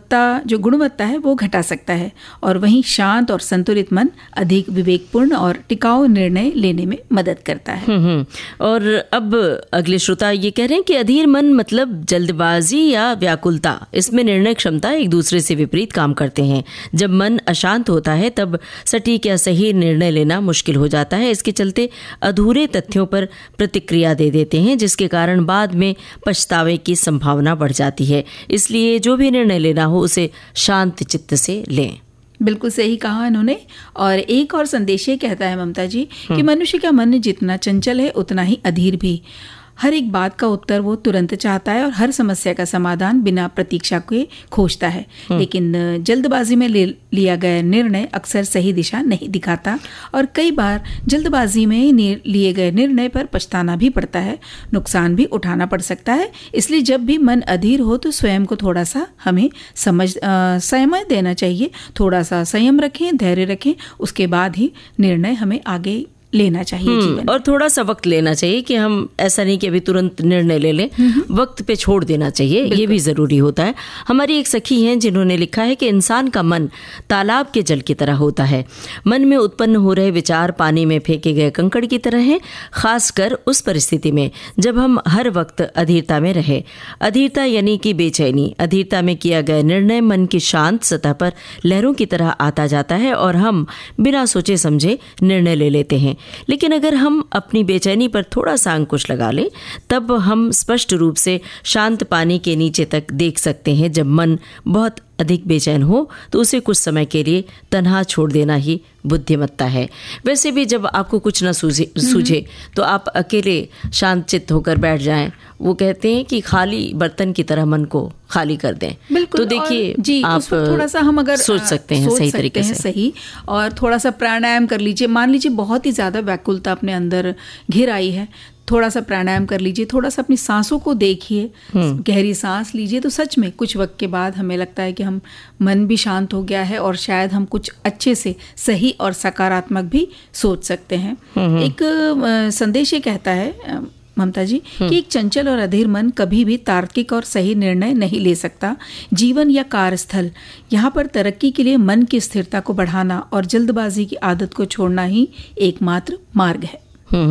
गुणवत्ता है वो घटा सकता है, और वहीं शांत और संतुलित मन अधिक विवेकपूर्ण और टिकाऊ निर्णय लेने में मदद करता है। और अब अगले श्रोता ये कह रहे हैं कि अधीर मन मतलब जल्दबाजी या व्याकुलता, इसमें निर्णय क्षमता एक दूसरे से विपरीत काम करते हैं। जब मन अशांत होता है तब सटीक या सही निर्णय लेना मुश्किल हो जाता है। इसके चलते अधूरे तथ्यों पर प्रतिक्रिया दे देते हैं, जिसके कारण बाद में पछतावे की संभावना बढ़ जाती है। इसलिए जो भी निर्णय लेना हो उसे शांत चित्त से लें। बिल्कुल सही कहा इन्होंने। और एक और संदेश ये कहता है ममता जी कि मनुष्य का मन जितना चंचल है उतना ही अधीर भी। हर एक बात का उत्तर वो तुरंत चाहता है और हर समस्या का समाधान बिना प्रतीक्षा के खोजता है, लेकिन जल्दबाजी में लिया गया निर्णय अक्सर सही दिशा नहीं दिखाता, और कई बार जल्दबाजी में लिए गए निर्णय पर पछताना भी पड़ता है, नुकसान भी उठाना पड़ सकता है। इसलिए जब भी मन अधीर हो तो स्वयं को थोड़ा सा हमें समय देना चाहिए, थोड़ा सा संयम रखें, धैर्य रखें, उसके बाद ही निर्णय हमें आगे लेना चाहिए जीवन। और थोड़ा सा वक्त लेना चाहिए कि हम ऐसा नहीं कि अभी तुरंत निर्णय ले लें, वक्त पे छोड़ देना चाहिए, ये भी जरूरी होता है। हमारी एक सखी हैं जिन्होंने लिखा है कि इंसान का मन तालाब के जल की तरह होता है। मन में उत्पन्न हो रहे विचार पानी में फेंके गए कंकड़ की तरह हैं, खासकर उस परिस्थिति में जब हम हर वक्त अधीरता में रहे। अधीरता यानी कि बेचैनी। अधीरता में किया गया निर्णय मन की शांत सतह पर लहरों की तरह आता जाता है और हम बिना सोचे समझे निर्णय ले लेते हैं। लेकिन अगर हम अपनी बेचैनी पर थोड़ा सा अंकुश लगा लें तब हम स्पष्ट रूप से शांत पानी के नीचे तक देख सकते हैं। जब मन बहुत अधिक बेचैन हो तो उसे कुछ समय के लिए तन्हा छोड़ देना ही बुद्धिमत्ता है। वैसे भी जब आपको कुछ न सूझे तो आप अकेले शांत चित्त होकर बैठ जाएं। वो कहते हैं कि खाली बर्तन की तरह मन को खाली कर दें। तो देखिए आप थोड़ा सा हम अगर सोच सकते हैं सही तरीके से, सही, और थोड़ा सा प्राणायाम कर लीजिए। मान लीजिए बहुत ही ज्यादा व्याकुलता अपने अंदर घिर आई है, थोड़ा सा प्राणायाम कर लीजिए, थोड़ा सा अपनी सांसों को देखिए, गहरी सांस लीजिए, तो सच में कुछ वक्त के बाद हमें लगता है कि हम मन भी शांत हो गया है और शायद हम कुछ अच्छे से सही और सकारात्मक भी सोच सकते हैं। एक संदेश ये कहता है ममता जी कि एक चंचल और अधीर मन कभी भी तार्किक और सही निर्णय नहीं ले सकता। जीवन या कार्यस्थल, यहाँ पर तरक्की के लिए मन की स्थिरता को बढ़ाना और जल्दबाजी की आदत को छोड़ना ही एकमात्र मार्ग है।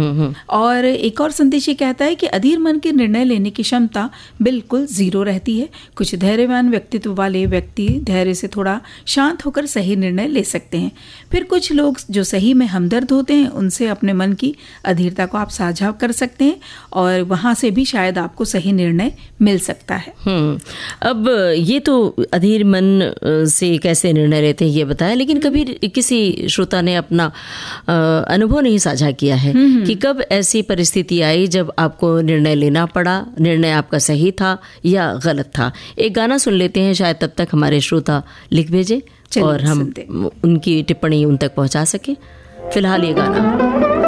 और एक और संदेश ये कहता है कि अधीर मन के निर्णय लेने की क्षमता बिल्कुल जीरो रहती है। कुछ धैर्यवान व्यक्तित्व वाले व्यक्ति धैर्य से थोड़ा शांत होकर सही निर्णय ले सकते हैं। फिर कुछ लोग जो सही में हमदर्द होते हैं उनसे अपने मन की अधीरता को आप साझा कर सकते हैं और वहां से भी शायद आपको सही निर्णय मिल सकता है। अब ये तो अधीर मन से कैसे निर्णय लेते हैं ये बताया, लेकिन कभी किसी श्रोता ने अपना अनुभव नहीं साझा किया है कि कब ऐसी परिस्थिति आई जब आपको निर्णय लेना पड़ा, निर्णय आपका सही था या गलत था। एक गाना सुन लेते हैं, शायद तब तक हमारे श्रोता लिख भेजे और हम उनकी टिप्पणी उन तक पहुंचा सके। फिलहाल ये गाना